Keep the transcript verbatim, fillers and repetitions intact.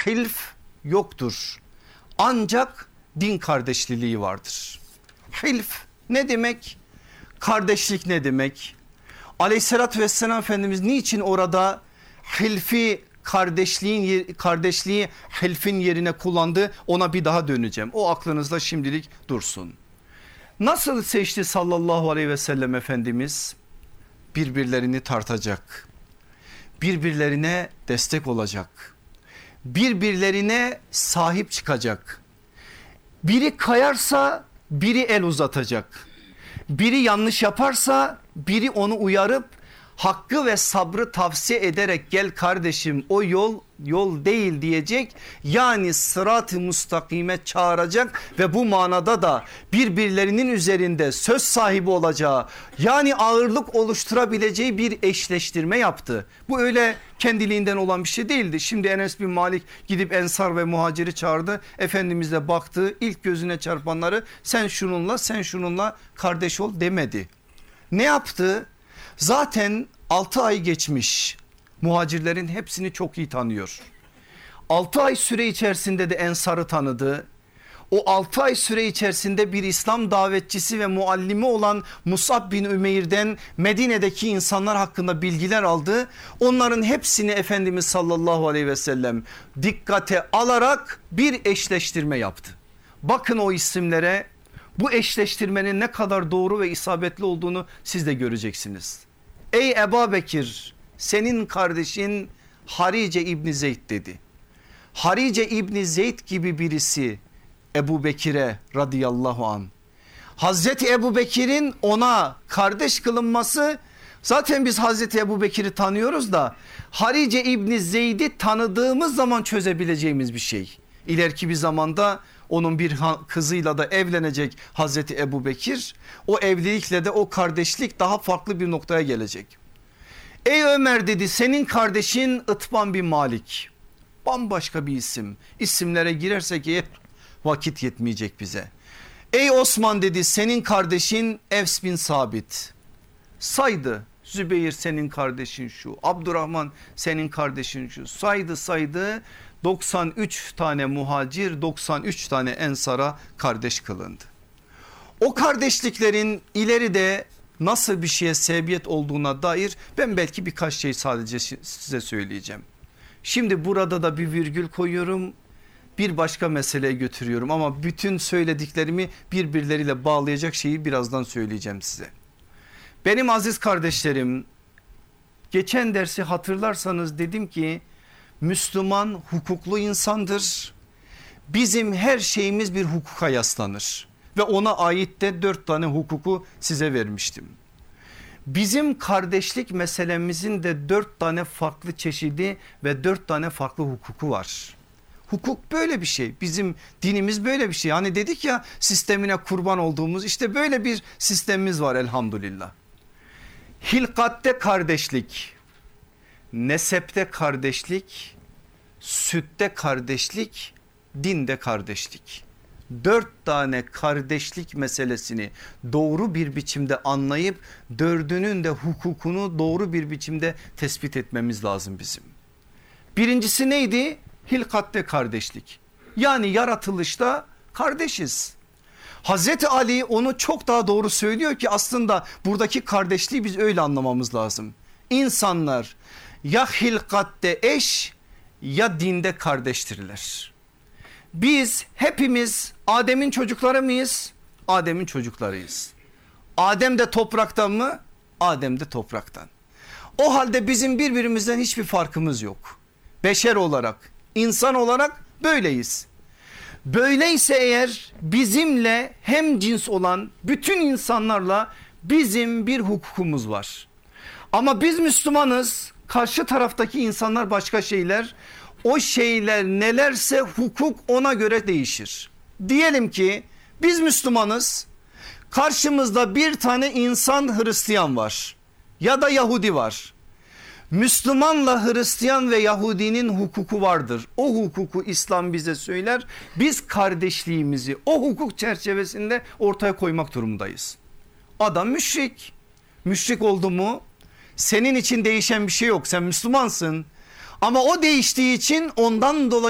hilf yoktur. Ancak din kardeşliği vardır. Hilf ne demek? Kardeşlik ne demek? Aleyhissalatü vesselam Efendimiz niçin orada hilfi kardeşliğin kardeşliği hilfin yerine kullandı, ona bir daha döneceğim. O aklınızda şimdilik dursun. Nasıl seçti sallallahu aleyhi ve sellem Efendimiz? Birbirlerini tartacak. Birbirlerine destek olacak. Birbirlerine sahip çıkacak. Biri kayarsa biri el uzatacak. Biri yanlış yaparsa biri onu uyarıp hakkı ve sabrı tavsiye ederek gel kardeşim o yol yol değil diyecek. Yani sırat-ı müstakime çağıracak ve bu manada da birbirlerinin üzerinde söz sahibi olacağı, yani ağırlık oluşturabileceği bir eşleştirme yaptı. Bu öyle kendiliğinden olan bir şey değildi. Şimdi Enes bin Malik gidip Ensar ve Muhacir'i çağırdı. Efendimiz de baktı, ilk gözüne çarpanları sen şununla sen şununla kardeş ol demedi. Ne yaptı? Zaten altı ay geçmiş, muhacirlerin hepsini çok iyi tanıyor. altı ay süre içerisinde de Ensar'ı tanıdı. O altı ay süre içerisinde bir İslam davetçisi ve muallimi olan Musab bin Ümeyr'den Medine'deki insanlar hakkında bilgiler aldı. Onların hepsini Efendimiz sallallahu aleyhi ve sellem dikkate alarak bir eşleştirme yaptı. Bakın o isimlere, bu eşleştirmenin ne kadar doğru ve isabetli olduğunu siz de göreceksiniz. Ey Ebu Bekir, senin kardeşin Harice İbni Zeyd dedi. Harice İbni Zeyd gibi birisi Ebu Bekir'e radıyallahu an. Hazreti Ebu Bekir'in ona kardeş kılınması, zaten biz Hazreti Ebu Bekir'i tanıyoruz da Harice İbni Zeyd'i tanıdığımız zaman çözebileceğimiz bir şey. İleriki bir zamanda onun bir kızıyla da evlenecek Hazreti Ebu Bekir. O evlilikle de o kardeşlik daha farklı bir noktaya gelecek. Ey Ömer dedi, senin kardeşin Itban bin Malik. Bambaşka bir isim. İsimlere girersek hep vakit yetmeyecek bize. Ey Osman dedi, senin kardeşin Evs bin Sabit. Saydı. Zübeyir senin kardeşin şu, Abdurrahman senin kardeşin şu, saydı saydı. doksan üç tane muhacir, doksan üç tane ensara kardeş kılındı. O kardeşliklerin ileride nasıl bir şeye sebebiyet olduğuna dair ben belki birkaç şey sadece size söyleyeceğim. Şimdi burada da bir virgül koyuyorum, bir başka meseleye götürüyorum ama bütün söylediklerimi birbirleriyle bağlayacak şeyi birazdan söyleyeceğim size. Benim aziz kardeşlerim, geçen dersi hatırlarsanız dedim ki Müslüman hukuklu insandır. Bizim her şeyimiz bir hukuka yaslanır ve ona ait de dört tane hukuku size vermiştim. Bizim kardeşlik meselemizin de dört tane farklı çeşidi ve dört tane farklı hukuku var. Hukuk böyle bir şey, bizim dinimiz böyle bir şey. Hani dedik ya, sistemine kurban olduğumuz, işte böyle bir sistemimiz var elhamdülillah. Hilkatte kardeşlik, nesepte kardeşlik, sütte kardeşlik, dinde kardeşlik. Dört tane kardeşlik meselesini doğru bir biçimde anlayıp dördünün de hukukunu doğru bir biçimde tespit etmemiz lazım bizim. Birincisi neydi? Hilkatte kardeşlik. Yani yaratılışta kardeşiz. Hazreti Ali onu çok daha doğru söylüyor ki aslında buradaki kardeşliği biz öyle anlamamız lazım. İnsanlar ya hilkatte eş ya dinde kardeştirler. Biz hepimiz Adem'in çocukları mıyız? Adem'in çocuklarıyız. Adem de topraktan mı? Adem de topraktan. O halde bizim birbirimizden hiçbir farkımız yok. Beşer olarak, insan olarak böyleyiz. Böyleyse eğer bizimle hem cins olan bütün insanlarla bizim bir hukukumuz var. Ama biz Müslümanız, karşı taraftaki insanlar başka şeyler. O şeyler nelerse hukuk ona göre değişir. Diyelim ki biz Müslümanız, karşımızda bir tane insan Hristiyan var ya da Yahudi var. Müslümanla Hristiyan ve Yahudinin hukuku vardır. O hukuku İslam bize söyler. Biz kardeşliğimizi o hukuk çerçevesinde ortaya koymak durumundayız. Adam müşrik. Müşrik oldu mu senin için değişen bir şey yok. Sen Müslümansın. Ama o değiştiği için ondan dolayı